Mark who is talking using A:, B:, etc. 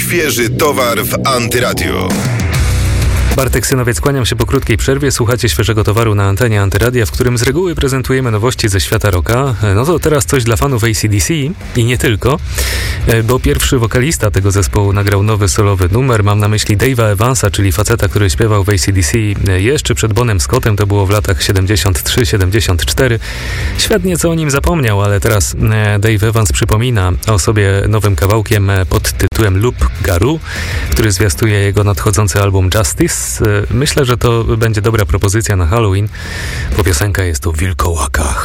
A: Świeży towar w Antyradiu.
B: Bartek Synowiec, kłaniam się po krótkiej przerwie. Słuchacie Świeżego Towaru na antenie Antyradia, w którym z reguły prezentujemy nowości ze świata rocka. No to teraz coś dla fanów AC/DC i nie tylko, bo pierwszy wokalista tego zespołu nagrał nowy solowy numer. Mam na myśli Dave'a Evansa, czyli faceta, który śpiewał w AC/DC jeszcze przed Bonem Scottem. To było w latach 73-74. Świat nieco o nim zapomniał, ale teraz Dave Evans przypomina o sobie nowym kawałkiem pod tytułem Loop Garou, który zwiastuje jego nadchodzący album Justice. Myślę, że to będzie dobra propozycja na Halloween, bo piosenka jest o wilkołakach.